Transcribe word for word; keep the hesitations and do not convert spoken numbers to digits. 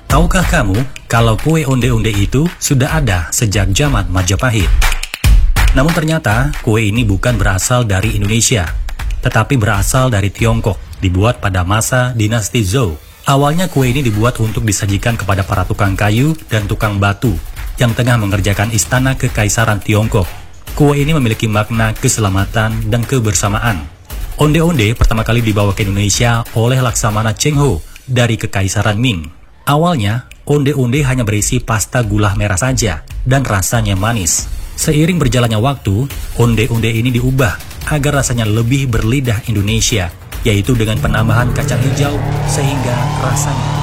Tahukah kamu kalau kue onde-onde itu sudah ada sejak zaman Majapahit? Namun ternyata kue ini bukan berasal dari Indonesia, tetapi berasal dari Tiongkok, dibuat pada masa dinasti Zhou. Awalnya kue ini dibuat untuk disajikan kepada para tukang kayu dan tukang batu yang tengah mengerjakan istana kekaisaran Tiongkok. Kue ini memiliki makna keselamatan dan kebersamaan. Onde-onde pertama kali dibawa ke Indonesia oleh Laksamana Cheng Ho dari Kekaisaran Ming. Awalnya, onde-onde hanya berisi pasta gula merah saja dan rasanya manis. Seiring berjalannya waktu, onde-onde ini diubah agar rasanya lebih berlidah Indonesia, yaitu dengan penambahan kacang hijau sehingga rasanya